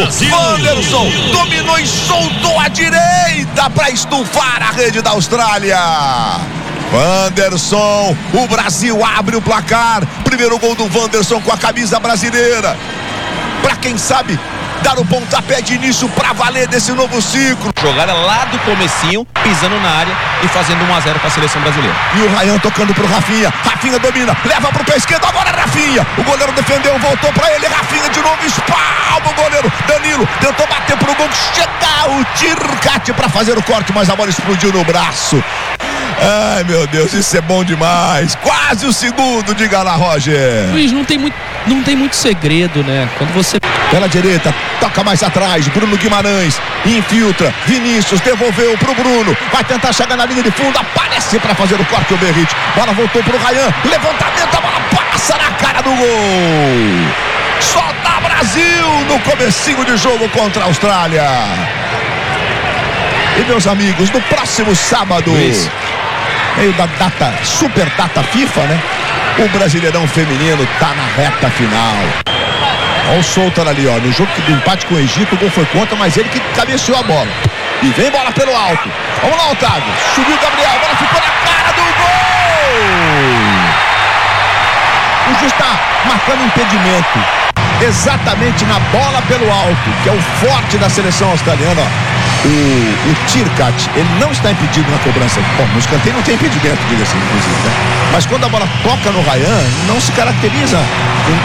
Brasil. Wanderson dominou e soltou a direita para estufar a rede da Austrália. Wanderson, o Brasil abre o placar. Primeiro gol do Wanderson com a camisa brasileira. Para quem sabe dar o pontapé de início para valer desse novo ciclo. Jogada lá do comecinho, pisando na área e fazendo 1-0 para a seleção brasileira. E o Ryan tocando pro Rafinha. Rafinha domina, leva pro pé esquerdo, agora Rafinha. O goleiro defendeu, voltou para ele. Rafinha de novo, espalma o goleiro. Danilo tentou bater pro gol, chega o Tircati para fazer o corte, mas a bola explodiu no braço. Ai, meu Deus, isso é bom demais. Quase o segundo, diga lá, Roger. Luiz, não tem muito segredo, né? Quando você... Pela direita, toca mais atrás, Bruno Guimarães, infiltra, Vinícius devolveu pro Bruno, vai tentar chegar na linha de fundo, aparece para fazer o corte o Berrit, bola voltou pro Ryan, levantamento, a bola passa na cara do gol. Só dá Brasil no comecinho de jogo contra a Austrália. E meus amigos, no próximo sábado, meio da data, super data FIFA, né? O Brasileirão Feminino tá na reta final. Olha o Souto ali, ó. No jogo do empate com o Egito, o gol foi contra, mas ele que cabeceou a bola. E vem bola pelo alto. Vamos lá, Otávio. Subiu o Gabriel, a bola ficou na cara do gol. O juiz está marcando impedimento exatamente na bola pelo alto, que é o forte da seleção australiana, ó. O Tircati, ele não está impedido na cobrança. Bom, no escanteio não tem impedimento, diga-se, inclusive, né? Mas quando a bola toca no Ryan, não se caracteriza